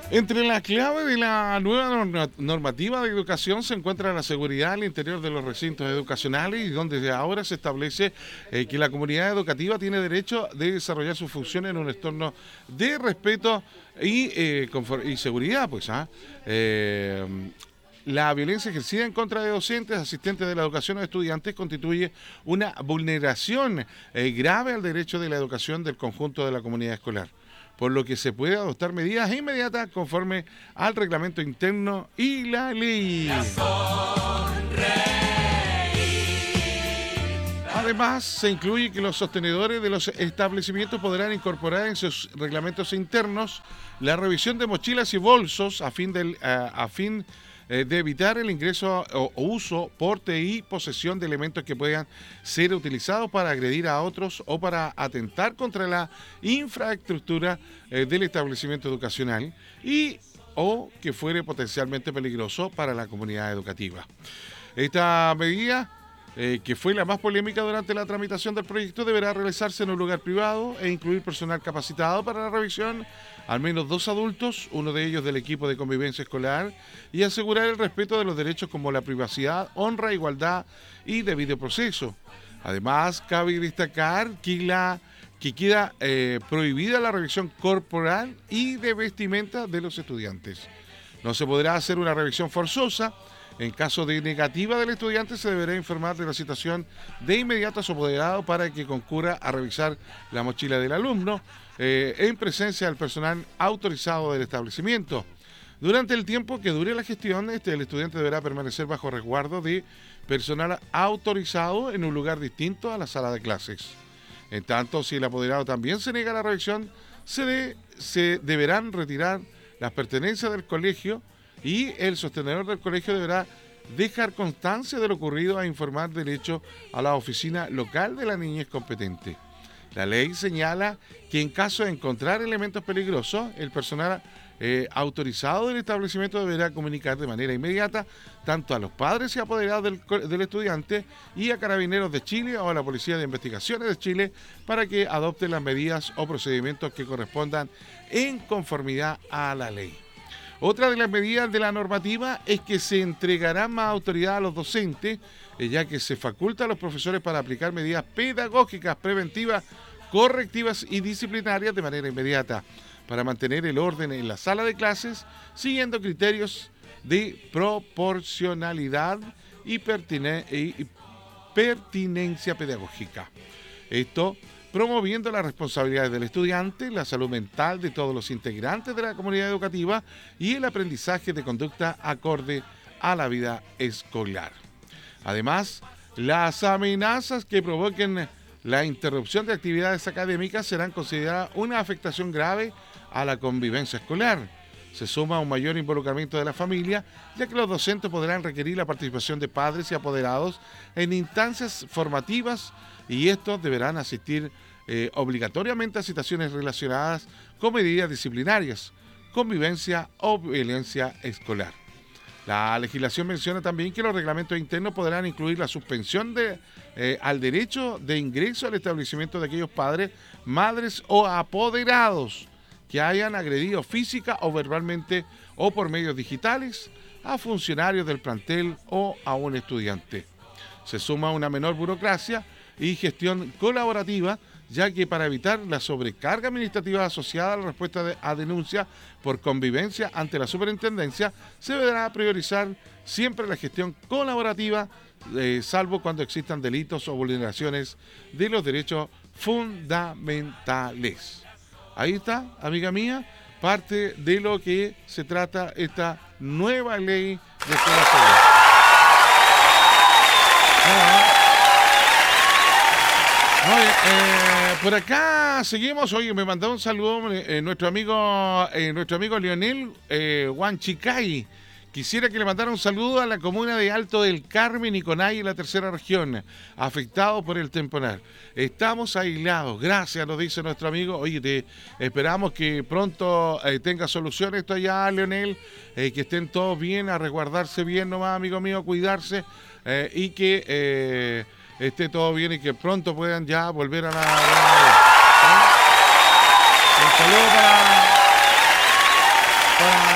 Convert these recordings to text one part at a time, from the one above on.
Entre la clave de la nueva normativa de educación se encuentra la seguridad al interior de los recintos educacionales y donde desde ahora se establece que la comunidad educativa tiene derecho de desarrollar sus funciones en un entorno de respeto y seguridad, pues. La violencia ejercida en contra de docentes, asistentes de la educación o estudiantes constituye una vulneración grave al derecho de la educación del conjunto de la comunidad escolar, por lo que se puede adoptar medidas inmediatas conforme al reglamento interno y la ley. Además, se incluye que los sostenedores de los establecimientos podrán incorporar en sus reglamentos internos la revisión de mochilas y bolsos a fin de evitar el ingreso o uso, porte y posesión de elementos que puedan ser utilizados para agredir a otros o para atentar contra la infraestructura del establecimiento educacional y o que fuere potencialmente peligroso para la comunidad educativa. Esta medida, que fue la más polémica durante la tramitación del proyecto, deberá realizarse en un lugar privado e incluir personal capacitado para la revisión, al menos 2 adultos, uno de ellos del equipo de convivencia escolar, y asegurar el respeto de los derechos como la privacidad, honra, igualdad y debido proceso. Además, cabe destacar que queda prohibida la revisión corporal y de vestimenta de los estudiantes. No se podrá hacer una revisión forzosa. En caso de negativa del estudiante, se deberá informar de la situación de inmediato a su apoderado para que concurra a revisar la mochila del alumno en presencia del personal autorizado del establecimiento. Durante el tiempo que dure la gestión, el estudiante deberá permanecer bajo resguardo de personal autorizado en un lugar distinto a la sala de clases. En tanto, si el apoderado también se niega a la revisión, se deberán retirar las pertenencias del colegio y el sostenedor del colegio deberá dejar constancia de lo ocurrido e informar del hecho a la oficina local de la niñez competente. La ley señala que en caso de encontrar elementos peligrosos, el personal autorizado del establecimiento deberá comunicar de manera inmediata tanto a los padres y apoderados del estudiante y a Carabineros de Chile o a la Policía de Investigaciones de Chile para que adopten las medidas o procedimientos que correspondan en conformidad a la ley. Otra de las medidas de la normativa es que se entregará más autoridad a los docentes, ya que se faculta a los profesores para aplicar medidas pedagógicas, preventivas, correctivas y disciplinarias de manera inmediata, para mantener el orden en la sala de clases, siguiendo criterios de proporcionalidad y pertinencia pedagógica. Esto promoviendo las responsabilidades del estudiante, la salud mental de todos los integrantes de la comunidad educativa y el aprendizaje de conducta acorde a la vida escolar. Además, las amenazas que provoquen la interrupción de actividades académicas serán consideradas una afectación grave a la convivencia escolar. Se suma un mayor involucramiento de la familia, ya que los docentes podrán requerir la participación de padres y apoderados en instancias formativas y estos deberán asistir obligatoriamente a citaciones relacionadas con medidas disciplinarias, convivencia o violencia escolar. La legislación menciona también que los reglamentos internos podrán incluir la suspensión al derecho de ingreso al establecimiento de aquellos padres, madres o apoderados que hayan agredido física o verbalmente o por medios digitales a funcionarios del plantel o a un estudiante. Se suma una menor burocracia y gestión colaborativa, ya que para evitar la sobrecarga administrativa asociada a la respuesta a denuncia por convivencia ante la superintendencia, se deberá priorizar siempre la gestión colaborativa, salvo cuando existan delitos o vulneraciones de los derechos fundamentales. Ahí está, amiga mía, parte de lo que se trata esta nueva ley de escuela segura. Por acá seguimos. Oye, me mandó un saludo nuestro amigo Leonel Huanchicay. Quisiera que le mandara un saludo a la comuna de Alto del Carmen y Conay en la tercera región, afectado por el temporal. Estamos aislados, gracias, nos dice nuestro amigo. Oye, esperamos que pronto tenga solución esto allá, Leonel, que estén todos bien, a resguardarse bien nomás, amigo mío, a cuidarse y que esté todo bien y que pronto puedan ya volver a la... Un saludo para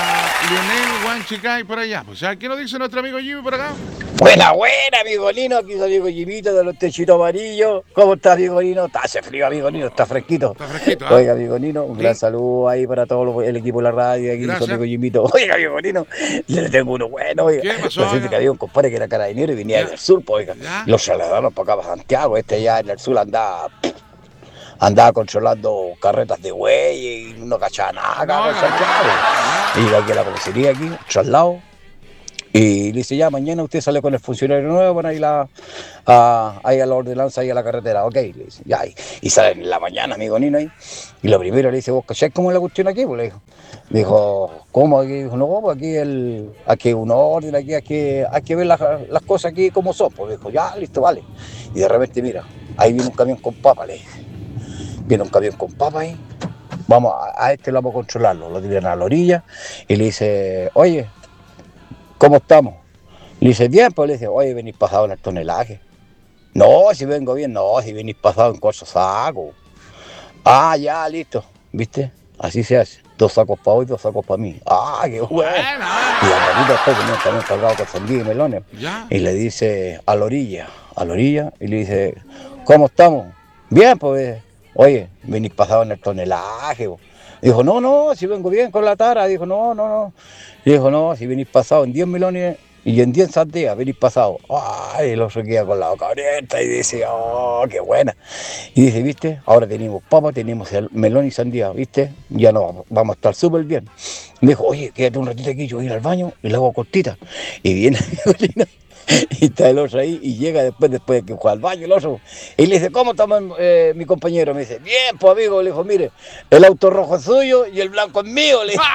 Chicay por allá. Pues, ¿qué nos dice nuestro amigo Jimmy por acá? Buena, amigo Lino, aquí su amigo Jimito de los techitos amarillos. ¿Cómo está, amigo Lino? Hace frío, amigo Lino, está fresquito. Está fresquito, Oiga, amigo Lino, un gran saludo ahí para todo el equipo de la radio, aquí Gracias. su amigo Jimito. Oiga, amigo Lino, le tengo uno bueno, oiga. ¿Qué pasó? Resulta que había un compadre que era carabinero y venía del sur, pues, oiga. ¿Ya? Los trasladaron para acá, para Santiago. Este ya en el sur andaba controlando carretas de güey y no cachaba nada acá en Santiago. Y iba aquí a la comisaría, aquí, traslado. Y le dice, ya, mañana usted sale con el funcionario nuevo, van a ir ahí a la ordenanza, ahí a la carretera, ok, le dice, ya, y sale en la mañana, amigo Nino, ahí, y lo primero le dice, ¿vos cachai cómo es la cuestión aquí? Pues le dijo, ¿cómo aquí? Dijo, no, pues aquí uno orden, aquí hay que ver las cosas aquí como son, pues dijo, ya, listo, vale. Y de repente, mira, ahí viene un camión con papa, le dice, viene un camión con papa ahí, vamos, a este lo vamos a controlarlo, lo tiran a la orilla, y le dice, oye, ¿cómo estamos? Le dice, bien, pues le dice, oye, venís pasado en el tonelaje. No, si vengo bien, no, si venís pasado en 4 sacos. Ah, ya, listo, ¿viste? Así se hace. 2 sacos para hoy, 2 sacos para mí. Ah, qué bueno. Y al ratito después venía también cargado con sandía y melones. ¿Ya? Y le dice, a la orilla, y le dice, ¿cómo estamos? Bien, pues, oye, venís pasado en el tonelaje. Dijo, no, si vengo bien con la tara. Dijo, no. Y dijo, no, si venís pasado en 10 melones y en 10 sandías, venís pasado. Ay, el otro queda con la boca abierta y dice, oh, qué buena. Y dice, ¿viste? Ahora tenemos papa, tenemos el melón y sandía, ¿viste? Ya no vamos a estar súper bien. Me dijo, oye, quédate un ratito aquí, yo voy a ir al baño y le hago cortita. Y viene y está el oso ahí y llega después de que fue al baño el oso. Y le dice, ¿cómo estamos mi compañero? Me dice, bien, pues amigo. Le dijo, mire, el auto rojo es suyo y el blanco es mío. Le dijo.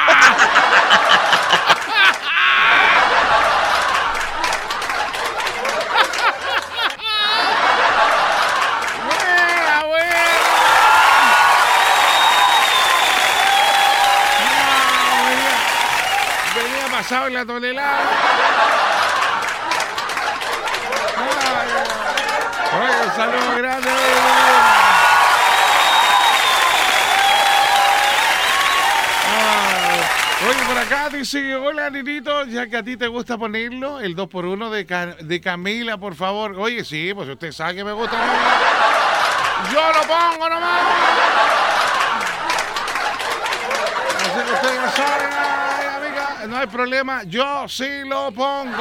Venía pasado en la tonelada. Oye, un saludo grande. Oye, por acá dice, hola, Ninito, ya que a ti te gusta ponerlo, el 2x1 de Camila, por favor. Oye, sí, pues usted sabe que me gusta. Yo lo pongo nomás. Así que usted ya sabe, ay, amiga, no hay problema, yo sí lo pongo.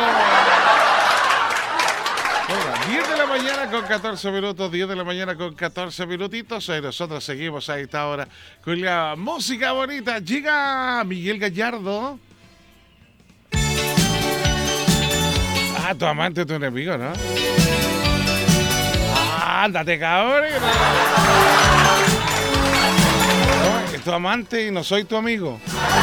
Bueno, 10 de la mañana con 14 minutos, 10 de la mañana con 14 minutitos. Nosotros seguimos a esta hora con la música bonita. Llega Miguel Gallardo. Ah, tu amante, tu enemigo, ¿no? Ándate, cabrón. No, es tu amante y no soy tu amigo.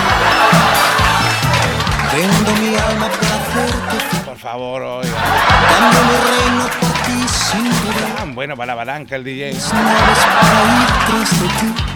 Vendo mi alma por hacerte. Por favor, oiga. Cambio mi reino por ti sin poder. Bueno para la palanca el DJ. Naves para ir tras de ti.